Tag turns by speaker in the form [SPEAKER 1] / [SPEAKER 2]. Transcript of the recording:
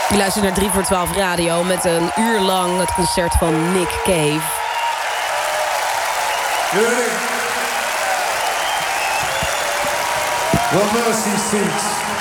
[SPEAKER 1] Je luistert naar 3 voor 12 radio met een uur lang het concert van Nick Cave.
[SPEAKER 2] Well, Mercy Seats.